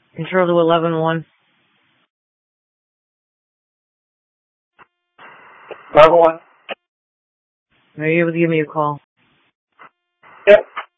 Control to 11-1. 11-1. Are you able to give me a call? Yep.